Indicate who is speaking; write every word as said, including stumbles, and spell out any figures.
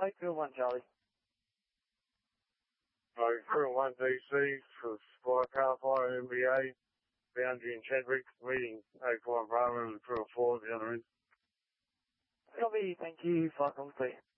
Speaker 1: Charlie, two one Charlie.
Speaker 2: Oh, three one D C for Spy Car Fire M B A, boundary in Chadwick, meeting eight five Bravo and three oh four at the other end.
Speaker 1: Copy, thank you, flight on clear.